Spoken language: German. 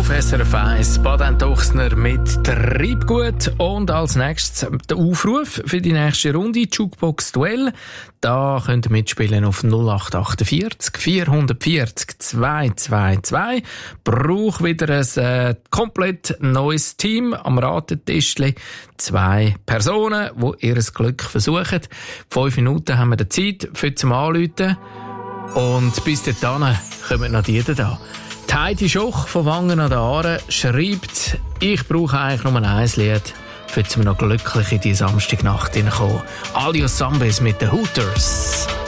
auf SRF 1. Baden Tuchsner mit Treibgut. Und als nächstes der Aufruf für die nächste Runde, Jukebox Duell. Da könnt ihr mitspielen auf 0848 440 222. Braucht wieder ein komplett neues Team am Ratentischli. 2 Personen, die ihr Glück versuchen. 5 Minuten haben wir die Zeit für zum Anrufen. Und bis dahin kommen noch die da. Die Heidi Schoch von Wangen an der Aare schreibt, ich brauche eigentlich nur ein Lied, für zum noch glücklich in die Samstagnacht hineinkommen. Alios Zombies mit den Hooters.